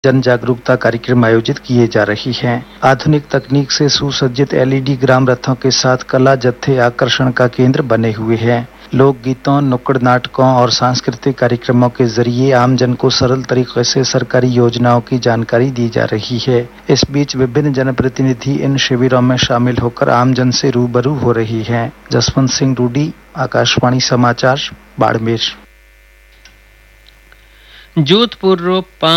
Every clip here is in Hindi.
जन जागरूकता कार्यक्रम आयोजित किए जा रही हैं। आधुनिक तकनीक से सुसज्जित एलईडी ग्राम रथों के साथ कला जत्थे आकर्षण का केंद्र बने हुए हैं। लोक गीतों, नुक्कड़ नाटकों और सांस्कृतिक कार्यक्रमों के जरिए आमजन को सरल तरीके से सरकारी योजनाओं की जानकारी दी जा रही है। इस बीच विभिन्न जनप्रतिनिधि इन शिविरों में शामिल होकर आमजन से रूबरू हो रही हैं। जसवंत सिंह रूडी, आकाशवाणी समाचार, बाड़मेर। जोधपुरનો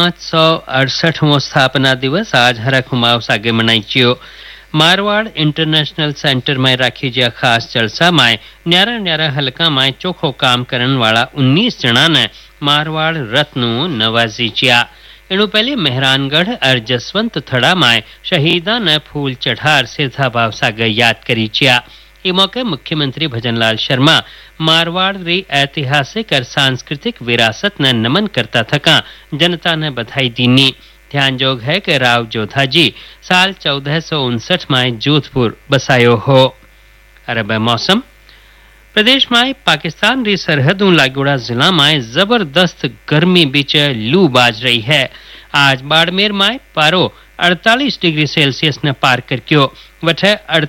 568મો સ્થાપના દિવસ આજ હરખુમાવ સાગે મનાઈ મારવાડ ઇન્ટરનેશનલ સેન્ટરમાં રાખી જ્યાં ખાસ જલસામાં ન્યારા ન્યારા હલકામાં ચોખ્ખો કામ કરણવાળા 19 જણાને મારવાડ રત્નું નવાજી એનું પહેલી મહેરાનગઢ અર જસવંત થડામાં શહીદાને ફૂલ ચઢાર સિદ્ધાભાવ સાગર યાદ કરી એ मौके मुख्यमंत्री भजनलाल शर्मा मारवाड़ री ऐतिहासिक और सांस्कृतिक विरासत ने नमन करता थका जनता ने बधाई दीनी। ध्यानजोग है कि राव जोधाजी साल 1459 में जोधपुर बसायो हो। अरब मौसम प्रदेश में पाकिस्तान री सरहदों लागोड़ा जिला में जबरदस्त गर्मी बीच लू बाज रही है। आज बाड़मेर में पारो 48 डिग्री सेल्सियस ने पार करक्यो वठे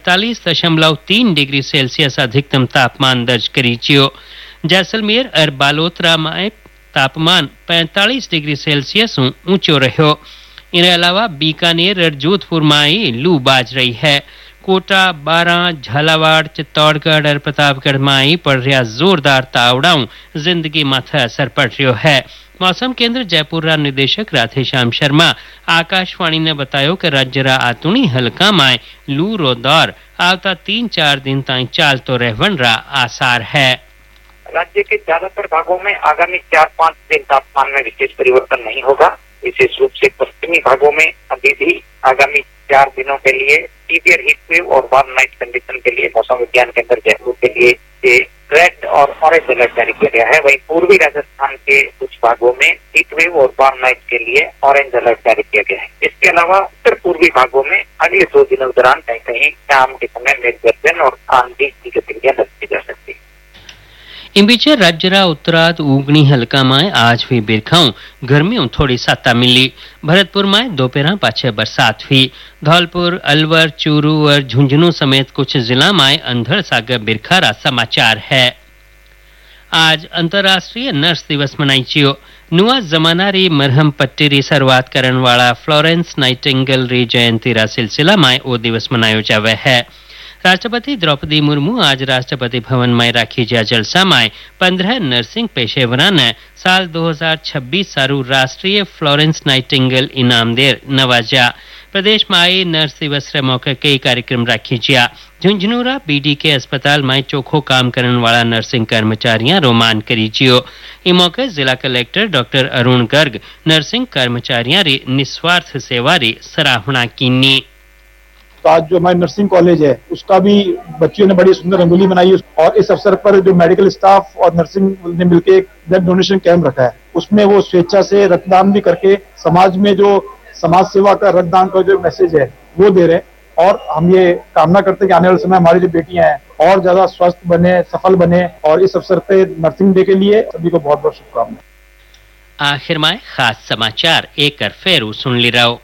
48.3 डिग्री सेल्सियस अधिकतम तापमान दर्ज करी जैसलमेर और बालोतरा में तापमान 45 डिग्री सेल्सियस ऊंचो रहो। इन अलावा बीकानेर और जोधपुर में लू बाज रही है। कोटा, बारा, झालावाड़, चित्तौड़गढ़ और प्रतापगढ़ में पड़ रहा जोरदार तावड़ाओं जिंदगी माथे असर पड़ रही है। मौसम केंद्र जयपुर रा निदेशक राधेश्याम शर्मा आकाशवाणी ने बताया कि राज्य रा आतुणी हल्का में लू रो दौर आवता 3-4 दिन तक चालतो रहवन रा आसार है। राज्य के ज्यादातर भागों में आगामी 4-5 दिन तापमान में विशेष परिवर्तन नहीं होगा। विशेष रूप से पश्चिमी भागों में अभी भी आगामी 4 दिनों के लिए सीवियर हीट वेव और वार्म नाइट कंडीशन के लिए मौसम विज्ञान केंद्र जयपुर के लिए रेड और ऑरेंज अलर्ट जारी किया गया है। वहीं पूर्वी राजस्थान के कुछ भागों में हीट वेव और वार्म नाइट के लिए ऑरेंज अलर्ट जारी किया गया है। इसके अलावा उत्तर पूर्वी भागों में अगले 2 दिनों के दौरान कहीं कहीं शाम के समय मेघ गर्जन और आंधी की गतिविधियां दर्ज की जा सकती है। इन बीच राज्यरा उत्तराद उगनी हल्का में आज हुई बिरखाऊं गर्मियों थोड़ी सत्ता मिली। भरतपुर में दोपहर पाछे बरसात हुई। धौलपुर, अलवर, चूरू और झुंझुनू समेत कुछ जिला में अंधड़ सागर बिरखारा समाचार है। आज अंतर्राष्ट्रीय नर्स दिवस मनाई नुआ जमाना री मरहम पट्टी री शुरुआत करने वाला फ्लोरेंस नाइटिंगेल री जयंती रा सिलसिला में ओ दिवस मनायो जावे है। राष्ट्रपति द्रौपदी मुर्मू आज राष्ट्रपति भवन में राखी जा जलसा में 15 नर्सिंग पेशेवरा ने साल 2026 सारू राष्ट्रीय फ्लोरेंस नाइटिंगेल इनाम देर नवाजा। प्रदेश में आई नर्स दिवस रे मौके कई कार्यक्रम राखी झुंझुनूरा बीडीके अस्पताल में चोखो काम करने वाला नर्सिंग कर्मचारियां रोमान करी इ मौके जिला collector doctor Arun Garg nursing कर्मचारियां री निस्वार्थ सेवा री सराहना कीनी। तो आज जो हमारे नर्सिंग कॉलेज है उसका भी बच्चियों ने बड़ी सुंदर रंगोली बनाई और इस अवसर पर जो मेडिकल स्टाफ और नर्सिंग ने मिलकर एक ब्लड डोनेशन कैंप रखा है। उसमें वो स्वेच्छा से रक्तदान भी करके समाज में जो समाज सेवा का रक्तदान का जो मैसेज है वो दे रहे हैं। और हम ये कामना करते हैं कि आने वाले समय हमारी जो बेटियां हैं और ज्यादा स्वस्थ बने, सफल बने। और इस अवसर पे नर्सिंग डे के लिए सभी को बहुत बहुत शुभकामनाएं। आखिर में खास समाचार एक बार फिर सुन ली रहो।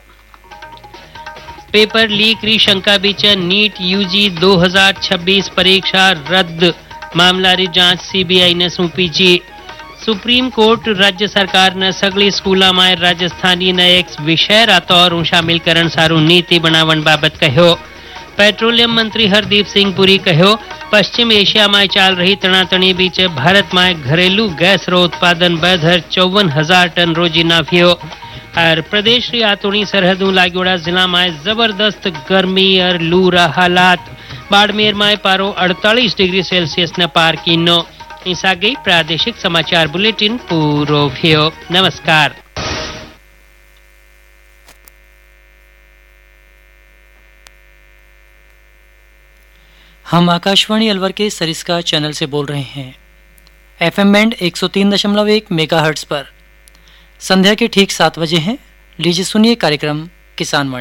पेपर लीक री शंका बीच नीट यूजी 2026 परीक्षा रद्द मामला री जांच सीबीआई ने सौंपी सुप्रीम कोर्ट राज्य सरकार ने सगली स्कूलों में राजस्थानी ने एक विषय रा तौर शामिल करण सारू नीति बनावन बाबत कहो। पेट्रोलियम मंत्री हरदीप सिंह पुरी कहो पश्चिम एशिया में चाल रही तनातनी बीच भारत में घरेलू गैस रो उत्पादन बढ़कर 54,000 टन रोजी नाफ्यो। और प्रदेश की आतुणी सरहदों लागोड़ा जिला में जबरदस्त गर्मी और लू रा हालात। बाड़मेर में पारो 48 डिग्री सेल्सियस ने पार कीनो। ईसा गई प्रादेशिक समाचार बुलेटिन पूरो भयो। नमस्कार। हम आकाशवाणी अलवर के सरिस्का चैनल से बोल रहे हैं। एफएम बैंड 103.1 मेगाहर्ट्ज पर संध्या के ठीक 7 बजे हैं। लीजिए सुनिए कार्यक्रम किसान वाणी।